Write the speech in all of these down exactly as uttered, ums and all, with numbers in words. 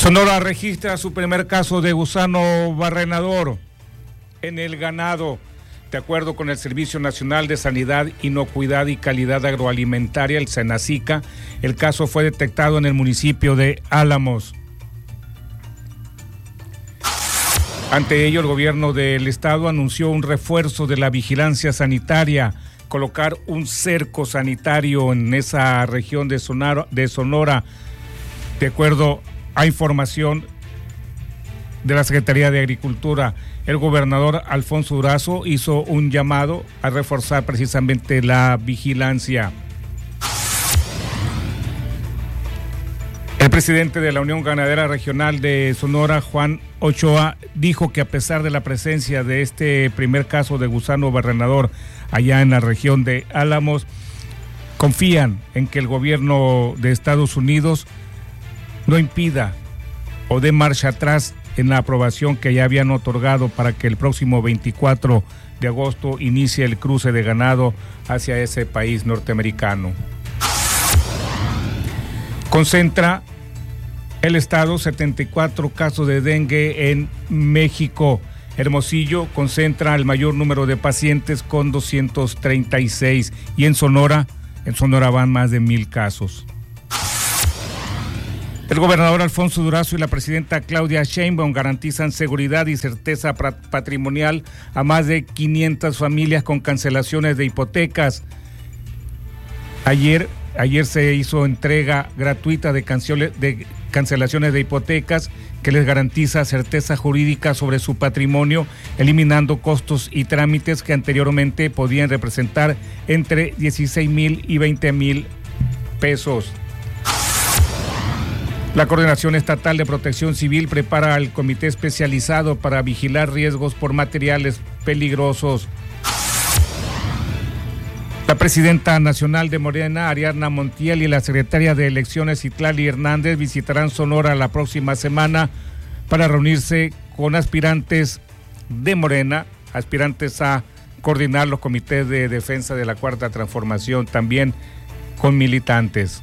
Sonora registra su primer caso de gusano barrenador en el ganado. De acuerdo con el Servicio Nacional de Sanidad, Inocuidad y Calidad Agroalimentaria, el SENASICA, el caso fue detectado en el municipio de Álamos. Ante ello, el gobierno del estado anunció un refuerzo de la vigilancia sanitaria, colocar un cerco sanitario en esa región de Sonora, de Sonora, de acuerdo a información de la Secretaría de Agricultura. El gobernador Alfonso Durazo hizo un llamado a reforzar precisamente la vigilancia. El presidente de la Unión Ganadera Regional de Sonora, Juan Ochoa, dijo que a pesar de la presencia de este primer caso de gusano barrenador allá en la región de Álamos, confían en que el gobierno de Estados Unidos no impida o dé marcha atrás en la aprobación que ya habían otorgado para que el próximo veinticuatro de agosto inicie el cruce de ganado hacia ese país norteamericano. Concentra el estado setenta y cuatro casos de dengue en México. Hermosillo concentra el mayor número de pacientes con doscientos treinta y seis y en Sonora, en Sonora van más de mil casos. El gobernador Alfonso Durazo y la presidenta Claudia Sheinbaum garantizan seguridad y certeza patrimonial a más de quinientas familias con cancelaciones de hipotecas. Ayer, ayer se hizo entrega gratuita de, canciones, de cancelaciones de hipotecas que les garantiza certeza jurídica sobre su patrimonio, eliminando costos y trámites que anteriormente podían representar entre dieciséis mil y veinte mil pesos. La Coordinación Estatal de Protección Civil prepara al comité especializado para vigilar riesgos por materiales peligrosos. La presidenta nacional de Morena, Ariadna Montiel, y la secretaria de Elecciones, Citlali Hernández, visitarán Sonora la próxima semana para reunirse con aspirantes de Morena, aspirantes a coordinar los comités de defensa de la Cuarta Transformación, también con militantes.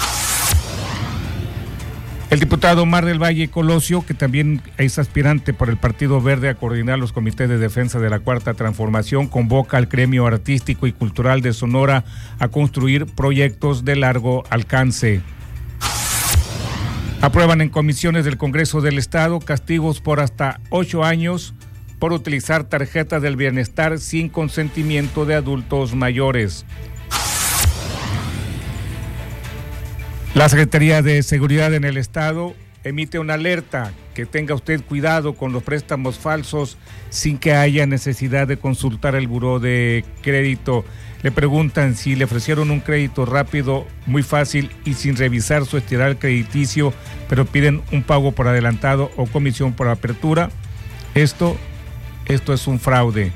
El diputado Omar del Valle Colosio, que también es aspirante por el Partido Verde a coordinar los comités de defensa de la Cuarta Transformación, convoca al gremio artístico y cultural de Sonora a construir proyectos de largo alcance. Aprueban en comisiones del Congreso del Estado castigos por hasta ocho años por utilizar tarjetas del bienestar sin consentimiento de adultos mayores. La Secretaría de Seguridad en el Estado emite una alerta que tenga usted cuidado con los préstamos falsos sin que haya necesidad de consultar el buró de crédito. Le preguntan si le ofrecieron un crédito rápido, muy fácil y sin revisar su historial crediticio, pero piden un pago por adelantado o comisión por apertura. Esto, esto es un fraude.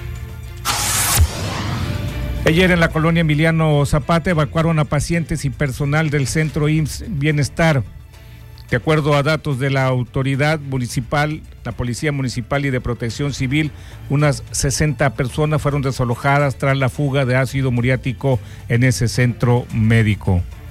Ayer en la colonia Emiliano Zapata evacuaron a pacientes y personal del centro I M S S Bienestar. De acuerdo a datos de la autoridad municipal, la Policía Municipal y de Protección Civil, unas sesenta personas fueron desalojadas tras la fuga de ácido muriático en ese centro médico.